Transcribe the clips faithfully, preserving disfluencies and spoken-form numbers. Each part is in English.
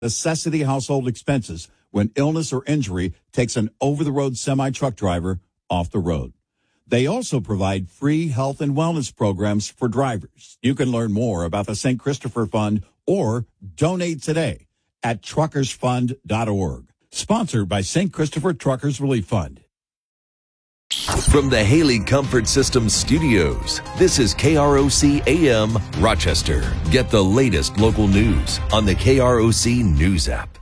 necessity household expenses when illness or injury takes an over-the-road semi-truck driver off the road. They also provide free health and wellness programs for drivers. You can learn more about the Saint Christopher Fund or donate today at truckers fund dot org. Sponsored by Saint Christopher Truckers Relief Fund. From the Haley Comfort Systems studios, this is K R O C A M Rochester. Get the latest local news on the K R O C News app.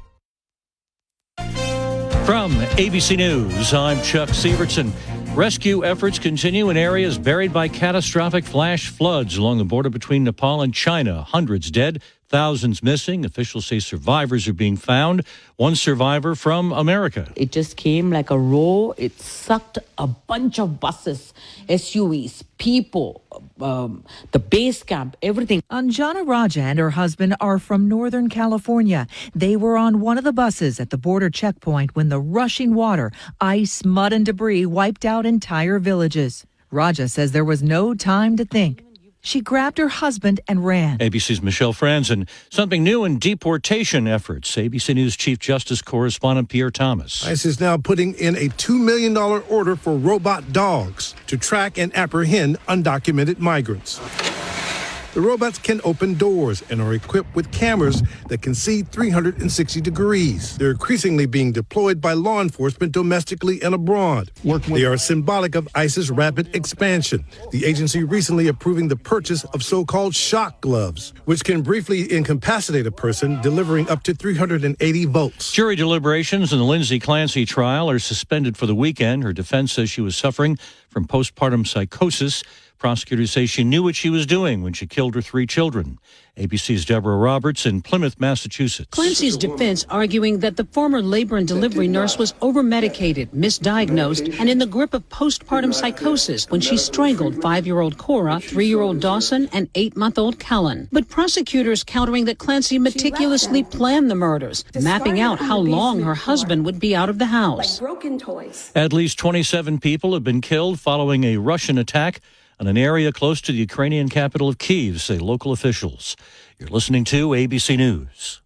From A B C News, I'm Chuck Sievertson. Rescue efforts continue in areas buried by catastrophic flash floods along the border between Nepal and China. Hundreds dead, thousands missing. Officials say survivors are being found. One survivor from America. It just came like a row. It sucked a bunch of buses, S U Vs, people, um, the base camp, everything. Anjana Raja and her husband are from Northern California. They were on one of the buses at the border checkpoint when the rushing water, ice, mud, and debris wiped out entire villages. Raja says there was no time to think. She grabbed her husband and ran. A B C's Michelle Franzen. Something new in deportation efforts. A B C News Chief Justice Correspondent Pierre Thomas. ICE is now putting in a two million dollars order for robot dogs to track and apprehend undocumented migrants. The robots can open doors and are equipped with cameras that can see three hundred sixty degrees. They're increasingly being deployed by law enforcement domestically and abroad. They are symbolic of ICE's rapid expansion. The agency recently approving the purchase of so-called shock gloves, which can briefly incapacitate a person, delivering up to three hundred eighty volts. Jury deliberations in the Lindsay Clancy trial are suspended for the weekend. Her defense says she was suffering from postpartum psychosis. Prosecutors say she knew what she was doing when she killed her three children. A B C's Deborah Roberts in Plymouth, Massachusetts. Clancy's defense arguing that the former labor and delivery nurse was over-medicated, misdiagnosed, and in the grip of postpartum psychosis when she strangled five-year-old Cora, three-year-old Dawson, and eight-month-old Callan. But prosecutors countering that Clancy meticulously planned the murders, mapping out how long her husband would be out of the house. At least twenty-seven people have been killed following a Russian attack on an area close to the Ukrainian capital of Kyiv, say local officials. You're listening to A B C News.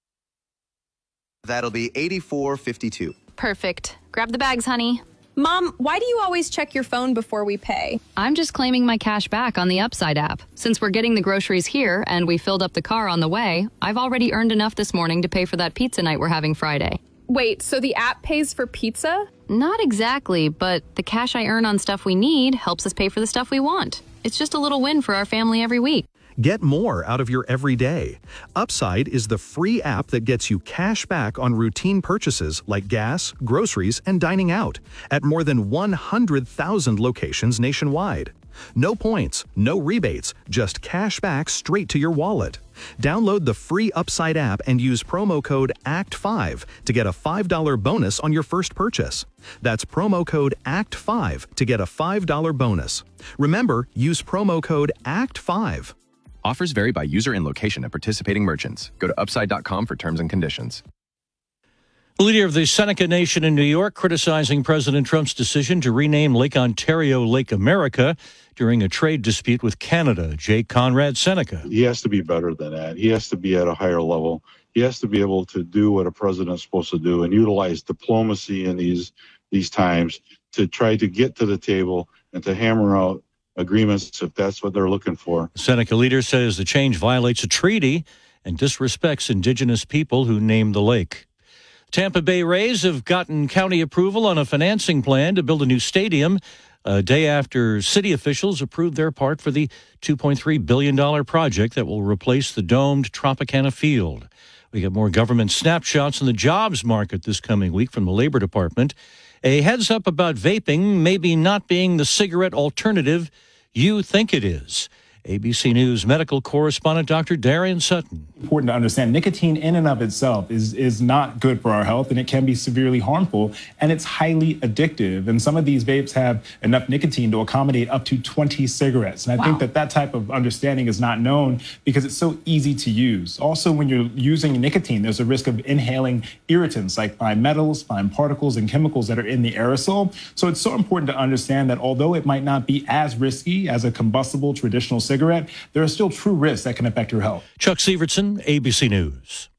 That'll be eighty-four fifty-two. Perfect. Grab the bags, honey. Mom, why do you always check your phone before we pay? I'm just claiming my cash back on the Upside app. Since we're getting the groceries here and we filled up the car on the way, I've already earned enough this morning to pay for that pizza night we're having Friday. Wait, so the app pays for pizza? Not exactly, but the cash I earn on stuff we need helps us pay for the stuff we want. It's just a little win for our family every week. Get more out of your everyday. Upside is the free app that gets you cash back on routine purchases like gas, groceries, and dining out at more than one hundred thousand locations nationwide. No points, no rebates, just cash back straight to your wallet. Download the free Upside app and use promo code A C T five to get a five dollars bonus on your first purchase. That's promo code A C T five to get a five dollars bonus. Remember, use promo code A C T five. Offers vary by user and location at participating merchants. Go to upside dot com for terms and conditions. The leader of the Seneca Nation in New York criticizing President Trump's decision to rename Lake Ontario Lake America during a trade dispute with Canada. Jake Conrad, Seneca. He has to be better than that. He has to be at a higher level. He has to be able to do what a president's supposed to do and utilize diplomacy in these these times to try to get to the table and to hammer out agreements if that's what they're looking for. The Seneca leader says the change violates a treaty and disrespects indigenous people who named the lake. Tampa Bay Rays have gotten county approval on a financing plan to build a new stadium a day after city officials approved their part for the two point three billion dollars project that will replace the domed Tropicana Field. We get more government snapshots on the jobs market this coming week from the Labor Department. A heads up about vaping maybe not being the cigarette alternative you think it is. A B C News medical correspondent Doctor Darian Sutton. Important to understand nicotine in and of itself is, is not good for our health, and it can be severely harmful, and it's highly addictive. And some of these vapes have enough nicotine to accommodate up to twenty cigarettes. And I wow. think that that type of understanding is not known because it's so easy to use. Also, when you're using nicotine, there's a risk of inhaling irritants like fine metals, fine particles, and chemicals that are in the aerosol. So it's so important to understand that although it might not be as risky as a combustible traditional cigarette, there are still true risks that can affect your health. Chuck Sievertson, A B C News.